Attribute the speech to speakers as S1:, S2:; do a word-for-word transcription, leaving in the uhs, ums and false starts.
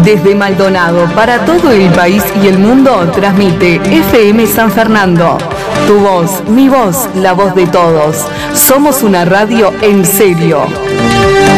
S1: Desde Maldonado para todo el país y el mundo transmite F M San Fernando. Tu voz, mi voz, la voz de todos. Somos una radio en serio.